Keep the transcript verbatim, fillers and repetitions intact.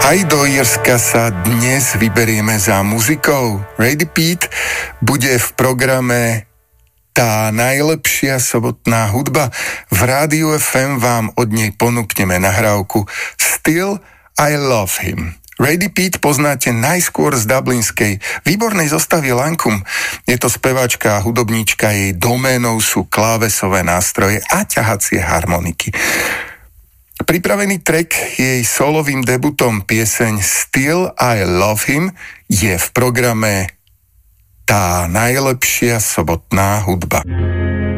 Aj do Írska sa dnes vyberieme za muzikou. Rady Pete bude v programe Tá najlepšia sobotná hudba. V rádiu ef em vám od nej ponúkneme nahrávku Still I Love Him. Rady Pete poznáte najskôr z dublinskej výbornej zostavy Lancome. Je to speváčka a hudobníčka, jej doménou sú klávesové nástroje a ťahacie harmoniky. Pripravený track jej solovým debutom, pieseň Still I Love Him, je v programe Tá najlepšia sobotná hudba.